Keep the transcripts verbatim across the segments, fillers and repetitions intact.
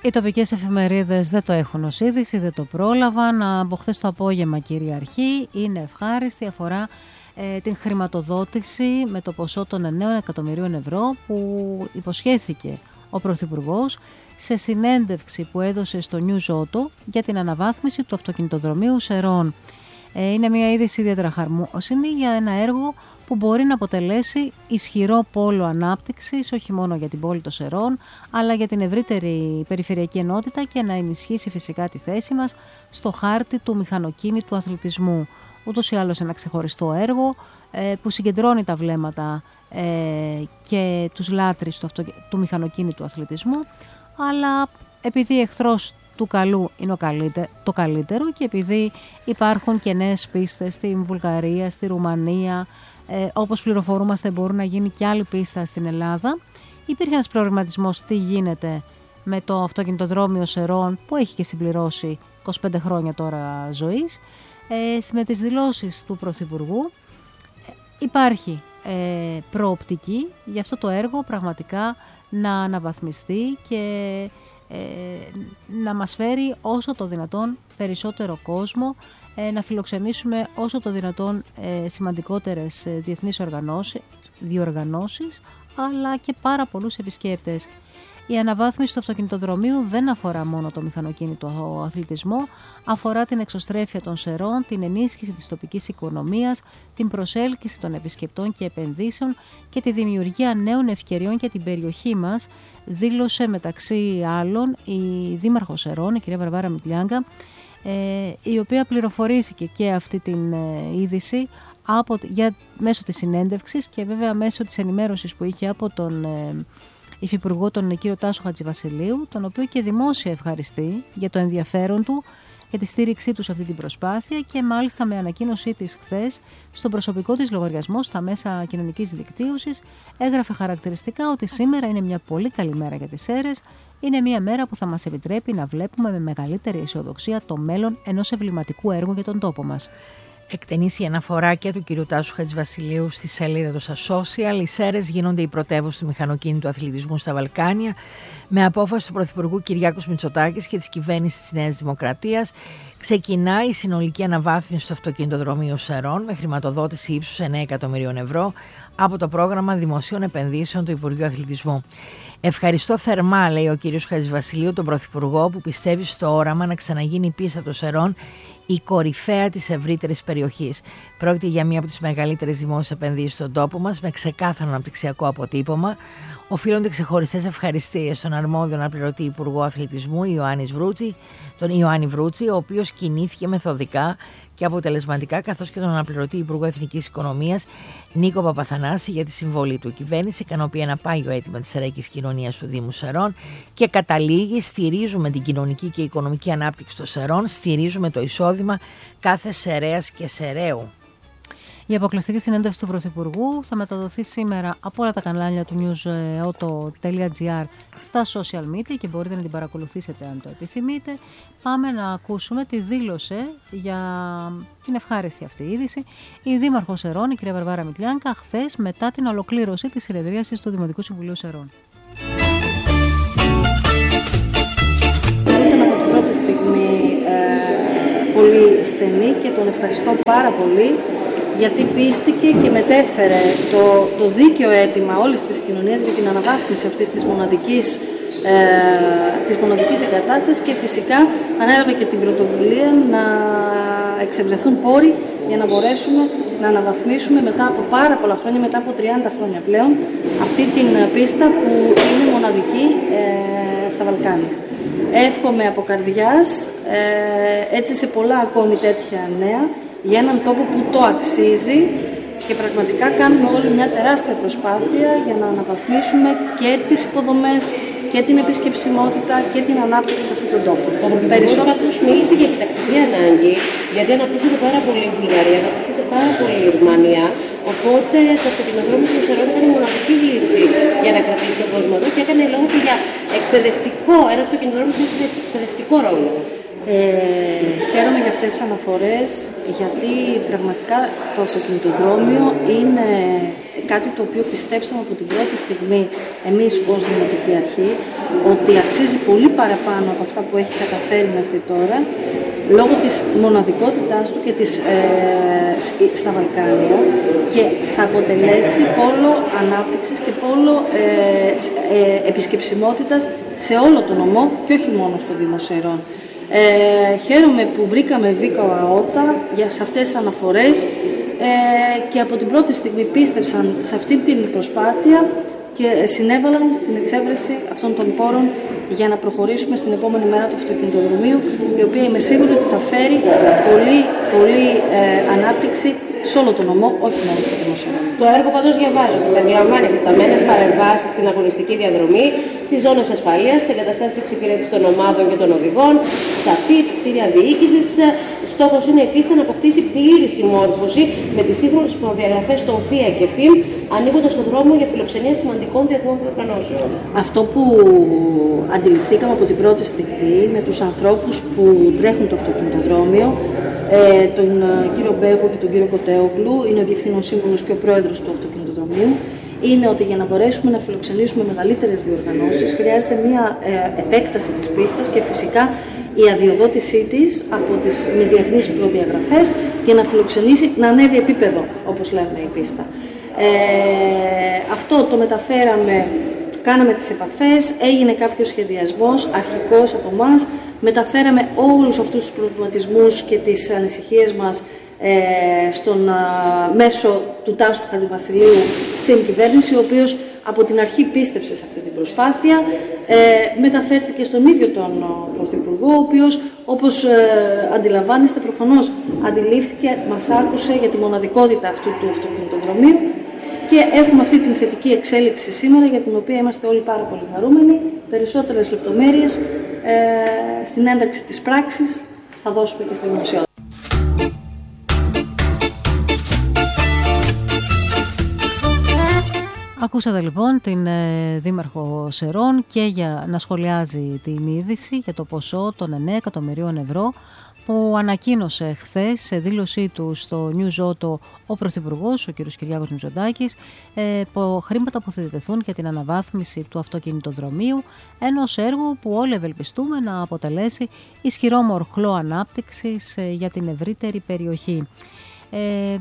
Οι τοπικές εφημερίδες δεν το έχουν ως είδηση, δεν το πρόλαβαν. Από χθες το απόγευμα κυριαρχεί, είναι ευχάριστη, αφορά ε, την χρηματοδότηση με το ποσό των εννέα εκατομμυρίων ευρώ που υποσχέθηκε ο Πρωθυπουργός σε συνέντευξη που έδωσε στο News Auto για την αναβάθμιση του αυτοκινητοδρομίου Σερών. Ε, είναι μια είδηση ιδιαίτερα χαρμόσυνη για ένα έργο που μπορεί να αποτελέσει ισχυρό πόλο ανάπτυξης όχι μόνο για την πόλη των Σερών αλλά για την ευρύτερη περιφερειακή ενότητα και να ενισχύσει φυσικά τη θέση μας στο χάρτη του μηχανοκίνητου αθλητισμού. Ούτως ή άλλως ένα ξεχωριστό έργο ε, που συγκεντρώνει τα βλέμματα ε, και τους λάτρεις του, αυτο, του μηχανοκίνητου αθλητισμού, αλλά επειδή εχθρός του καλού είναι ο καλύτερο, το καλύτερο και επειδή υπάρχουν και νέες πίστες στη Βουλγαρία, στη Ρουμανία, ε, όπως πληροφορούμαστε μπορούν να γίνει και άλλη πίστα στην Ελλάδα. Υπήρχε ένας προβληματισμός τι γίνεται με το αυτοκινητοδρόμιο Σερών που έχει και συμπληρώσει είκοσι πέντε χρόνια τώρα ζωής. Ε, με τις δηλώσεις του Πρωθυπουργού ε, υπάρχει ε, προοπτική για αυτό το έργο πραγματικά να αναβαθμιστεί και ε, να μας φέρει όσο το δυνατόν περισσότερο κόσμο, ε, να φιλοξενήσουμε όσο το δυνατόν ε, σημαντικότερες ε, διεθνείς οργανώσεις, διοργανώσεις, αλλά και πάρα πολλούς επισκέπτες. Η αναβάθμιση του αυτοκινητοδρομίου δεν αφορά μόνο το μηχανοκίνητο αθλητισμό, αφορά την εξωστρέφεια των Σερών, την ενίσχυση της τοπικής οικονομίας, την προσέλκυση των επισκεπτών και επενδύσεων και τη δημιουργία νέων ευκαιριών για την περιοχή μας, δήλωσε μεταξύ άλλων η Δήμαρχος Σερών, η κυρία Βαρβάρα Μητλιάγκα, η οποία πληροφορήθηκε και αυτή την είδηση από, για, μέσω της συνέντευξης και βέβαια μέσω της ενημέρωσης που είχε από τον Υφυπουργό, τον κύριο Τάσο Χατζηβασιλείου, τον οποίο και δημόσια ευχαριστεί για το ενδιαφέρον του, για τη στήριξή του σε αυτή την προσπάθεια και μάλιστα με ανακοίνωσή της χθες στον προσωπικό της λογαριασμό στα μέσα κοινωνικής δικτύωσης έγραφε χαρακτηριστικά ότι σήμερα είναι μια πολύ καλή μέρα για τις Σέρρες, είναι μια μέρα που θα μας επιτρέπει να βλέπουμε με μεγαλύτερη αισιοδοξία το μέλλον ενός εμβληματικού έργου για τον τόπο μας. Εκτενήσει η αναφορά και του κ. Τάσου Χατζηβασιλείου στη σελίδα του στα social. Οι Σέρρες γίνονται η πρωτεύουσα του μηχανοκίνητου αθλητισμού στα Βαλκάνια, με απόφαση του Πρωθυπουργού Κυριάκου Μητσοτάκη και της κυβέρνησης της Νέας Δημοκρατίας. Ξεκινάει η συνολική αναβάθμιση του αυτοκινητοδρομίου Σερών με χρηματοδότηση ύψους εννέα εκατομμυρίων ευρώ από το πρόγραμμα δημοσίων επενδύσεων του Υπουργείου Αθλητισμού. Ευχαριστώ θερμά, λέει ο κ. Χατζηβασιλείου, τον Πρωθυπουργό που πιστεύει στο όραμα να ξαναγίνει η πίστα των Σερών η κορυφαία της ευρύτερης περιοχής. Πρόκειται για μία από τις μεγαλύτερες δημόσιες επενδύσεις στον τόπο μας, με ξεκάθαρο αναπτυξιακό αποτύπωμα. Οφείλονται ξεχωριστές ευχαριστίες στον αρμόδιο αναπληρωτή Υπουργό Αθλητισμού, Ιωάννη Βρούτση, τον Ιωάννη Βρούτση, ο οποίος κινήθηκε μεθοδικά και αποτελεσματικά, καθώς και τον αναπληρωτή Υπουργό Εθνικής Οικονομίας, Νίκο Παπαθανάση, για τη συμβολή του. Η κυβέρνηση ικανοποιεί ένα πάγιο αίτημα της σεραϊκής κοινωνίας του Δήμου Σερών και καταλήγει: στηρίζουμε την κοινωνική και οικονομική ανάπτυξη των Σερών, στηρίζουμε το εισόδημα κάθε Σεραίας και Σεραίου. Η αποκλειστική συνέντευξη του Πρωθυπουργού θα μεταδοθεί σήμερα από όλα τα κανάλια του newsauto τελεία gr στα social media και μπορείτε να την παρακολουθήσετε αν το επιθυμείτε. Πάμε να ακούσουμε τι δήλωσε για την ευχάριστη αυτή είδηση η Δήμαρχος Σερών, η κυρία Βαρβάρα Μητλιάγκα, χθες μετά την ολοκλήρωση της συνεδρίασης του Δημοτικού Συμβουλίου Σερών. Ήταν από την πρώτη στιγμή ε, πολύ στενή και τον ευχαριστώ πάρα πολύ, γιατί πίστηκε και μετέφερε το, το δίκαιο αίτημα όλης της κοινωνίας για την αναβάθμιση αυτής της μοναδικής, ε, της μοναδικής εγκατάστασης και φυσικά ανέλαβε και την πρωτοβουλία να εξευρεθούν πόροι για να μπορέσουμε να αναβαθμίσουμε μετά από πάρα πολλά χρόνια, μετά από τριάντα χρόνια πλέον, αυτή την πίστα που είναι μοναδική ε, στα Βαλκάνια. Εύχομαι από καρδιάς, ε, έτσι σε πολλά ακόμη τέτοια νέα, για έναν τόπο που το αξίζει και πραγματικά κάνουμε όλοι μια τεράστια προσπάθεια για να αναβαθμίσουμε και τις υποδομές και την επισκεψιμότητα και την ανάπτυξη σε αυτόν τον τόπο. Ο Πρωθυπουργός μίλησε για επιτακτική ανάγκη, γιατί αναπτύσσεται πάρα πολύ η Βουλγαρία, αναπτύσσεται πάρα πολύ η Ρουμανία. Οπότε το αυτοκινητοδρόμιο των Σερών ήταν η μοναδική λύση για να κρατήσει τον κόσμο εδώ και έκανε λόγο και για εκπαιδευτικό, ένα αυτοκινητοδρόμιο που έχει εκπαιδευτικό ρόλο. Ε, χαίρομαι για αυτές τις αναφορές, γιατί πραγματικά το αυτοκινητοδρόμιο είναι κάτι το οποίο πιστέψαμε από την πρώτη στιγμή εμείς ως Δημοτική Αρχή, ότι αξίζει πολύ παραπάνω από αυτά που έχει καταφέρει μέχρι τώρα, λόγω της μοναδικότητάς του και της, ε, στα Βαλκάνια, και θα αποτελέσει πόλο ανάπτυξης και πόλο ε, ε, επισκεψιμότητας σε όλο τον νομό και όχι μόνο στο Δήμο Σερών. Ε, χαίρομαι που βρήκαμε Βίκα ΑΟΤΑ για, σε αυτές τις αναφορές ε, και από την πρώτη στιγμή πίστεψαν σε αυτή την προσπάθεια και συνέβαλαν στην εξέβρεση αυτών των πόρων για να προχωρήσουμε στην επόμενη μέρα του αυτοκινητοδρομίου, η οποία είμαι σίγουρη ότι θα φέρει πολύ, πολύ ε, ανάπτυξη σε όλο τον νομό, όχι μόνο στο δημοσίο. Το έργο πάντως διαβάζω ότι περιλαμβάνει εκτεταμένες παρεμβάσεις στην αγωνιστική διαδρομή, στις ζώνες ασφαλείας, στις εγκαταστάσεις εξυπηρέτησης των ομάδων και των οδηγών, στα πιτς, κτίρια διοίκησης. Στόχος είναι επίσης να αποκτήσει πλήρη συμμόρφωση με τις σύγχρονες προδιαγραφές των ΦΙΑ και ΦΙΜ, ανοίγοντας τον δρόμο για φιλοξενία σημαντικών διεθνών οργανώσεων. Αυτό που αντιληφθήκαμε από την πρώτη στιγμή με τους ανθρώπους που τρέχουν το αυτοκινητοδρόμιο, ε, τον κύριο Μπέγκο και τον κύριο Κοτέογλου, είναι ο Διευθύνων Σύμβουλος και ο Πρόεδρος του αυτοκινητοδρομίου, είναι ότι για να μπορέσουμε να φιλοξενήσουμε μεγαλύτερες διοργανώσεις χρειάζεται μια ε, επέκταση της πίστας και φυσικά η αδειοδότησή της από τις με διεθνείς προδιαγραφές για να φιλοξενήσει, να ανέβει επίπεδο, όπως λέμε, η πίστα. Ε, αυτό το μεταφέραμε, κάναμε τις επαφές, έγινε κάποιος σχεδιασμός αρχικός από εμάς, μεταφέραμε όλους αυτούς τους προβληματισμούς και τις ανησυχίες μας ε, στον α, μέσο του Τάσου του Χατζηβασιλείου στην κυβέρνηση, ο οποίος από την αρχή πίστεψε σε αυτή την προσπάθεια, ε, μεταφέρθηκε στον ίδιο τον Πρωθυπουργό, ο οποίος, όπως ε, αντιλαμβάνεστε, προφανώς αντιλήφθηκε, μας άκουσε για τη μοναδικότητα αυτού του αυτοκινητοδρομίου και έχουμε αυτή την θετική εξέλιξη σήμερα, για την οποία είμαστε όλοι πάρα πολύ χαρούμενοι. Περισσότερες λεπτομέρειες ε, στην ένταξη της πράξης θα δώσουμε και στη δημοσιότητα. Ακούσατε λοιπόν την ε, Δήμαρχο Σερών και για να σχολιάζει την είδηση για το ποσό των εννέα εκατομμυρίων ευρώ που ανακοίνωσε χθες σε δήλωσή του στο News Auto ο Πρωθυπουργός, ο κ. Κυριάκος Μητσοτάκης, ε, που χρήματα που θα διτεθούν για την αναβάθμιση του αυτοκινητοδρομίου, ενός έργου που όλοι ευελπιστούμε να αποτελέσει ισχυρό μοχλό ανάπτυξης ε, για την ευρύτερη περιοχή. Ε,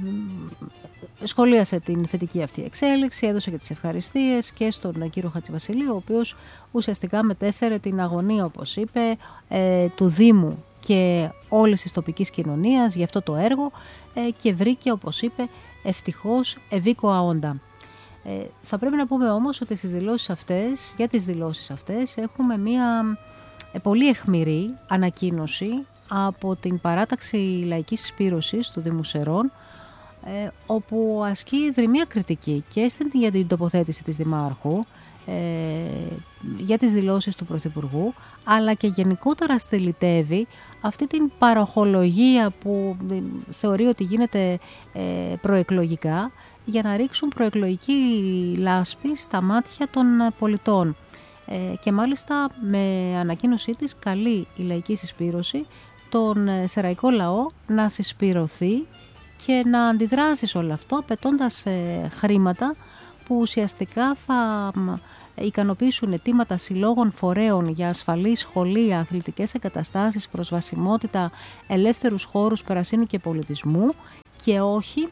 σχολίασε την θετική αυτή εξέλιξη, έδωσε και τις ευχαριστίες και στον κύριο Χατζηβασιλείου, ο οποίος ουσιαστικά μετέφερε την αγωνία, όπως είπε, ε, του Δήμου και όλης της τοπικής κοινωνίας για αυτό το έργο ε, και βρήκε, όπως είπε, ευτυχώς ευήκο αόντα. Ε, θα πρέπει να πούμε όμως ότι στις δηλώσεις αυτές, για τις δηλώσεις αυτές έχουμε μια ε, πολύ αιχμηρή ανακοίνωση από την παράταξη λαϊκής συσπήρωσης του Δήμου Σερών, ε, όπου ασκεί δρυμία κριτική και στην, για την τοποθέτηση της Δημάρχου, ε, για τις δηλώσεις του Πρωθυπουργού, αλλά και γενικότερα στελιτεύει αυτή την παροχολογία που θεωρεί ότι γίνεται ε, προεκλογικά, για να ρίξουν προεκλογική λάσπη στα μάτια των πολιτών. Ε, και μάλιστα με ανακοίνωσή της καλεί η λαϊκή συσπήρωση τον σεραϊκό λαό να συσπηρωθεί και να αντιδράσει σε όλο αυτό, απαιτώντας ε, χρήματα που ουσιαστικά θα ικανοποιήσουν αιτήματα συλλόγων φορέων για ασφαλή σχολεία, αθλητικές εγκαταστάσεις, προσβασιμότητα, ελεύθερους χώρους περασίνου και πολιτισμού, και όχι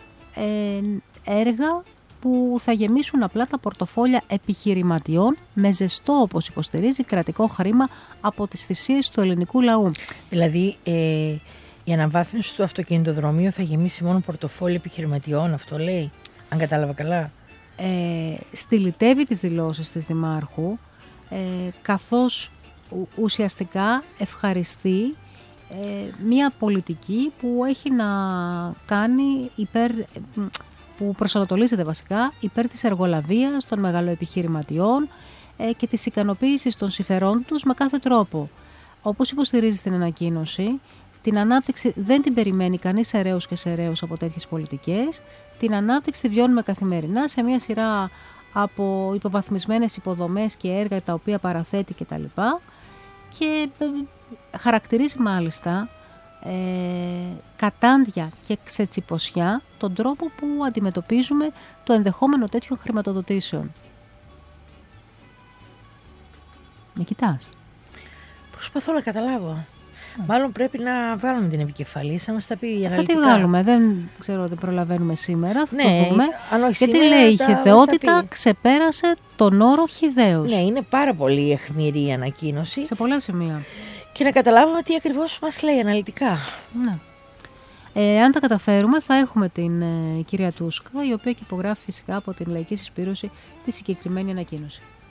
ε, έργα που θα γεμίσουν απλά τα πορτοφόλια επιχειρηματιών με ζεστό, όπως υποστηρίζει, κρατικό χρήμα από τις θυσίες του ελληνικού λαού. Δηλαδή ε, η αναβάθμιση του αυτοκινητοδρομίου θα γεμίσει μόνο πορτοφόλια επιχειρηματιών, αυτό λέει, αν κατάλαβα καλά. Ε, στυλιτεύει τις δηλώσεις της Δημάρχου, ε, καθώς ουσιαστικά ευχαριστεί ε, μια πολιτική που έχει να κάνει υπέρ, που προσανατολίζεται βασικά υπέρ της εργολαβίας των μεγαλοεπιχειρηματιών ε, και της ικανοποίησης των συμφερόντων τους με κάθε τρόπο. Όπως υποστηρίζει στην ανακοίνωση, την ανάπτυξη δεν την περιμένει κανείς αιρέως και σαιρέως από τέτοιες πολιτικές. Την ανάπτυξη τη βιώνουμε καθημερινά σε μια σειρά από υποβαθμισμένες υποδομές και έργα τα οποία παραθέτει κτλ. Και χαρακτηρίζει μάλιστα ε, κατάντια και ξετσιποσιά τον τρόπο που αντιμετωπίζουμε το ενδεχόμενο τέτοιων χρηματοδοτήσεων. Με κοιτάς. Προσπαθώ να καταλάβω. Mm. Μάλλον πρέπει να βγάλουμε την επικεφαλή, να μας τα πει αναλυτικά. Θα τη βγάλουμε, δεν ξέρω, δεν προλαβαίνουμε σήμερα, θα ναι, το δούμε. Αν όχι γιατί σήμερα, λέει η χυδαιότητα ξεπέρασε τον όρο χυδαίος. Ναι, είναι πάρα πολύ αιχμηρή η ανακοίνωση. Σε πολλά σημεία. Και να καταλάβουμε τι ακριβώς μας λέει αναλυτικά. Ναι. Ε, αν τα καταφέρουμε θα έχουμε την ε, κυρία Τούσκα, η οποία και υπογράφει φυσικά από την Λαϊκή Συσπήρωση τη συγκεκριμένη ανακοίνωση.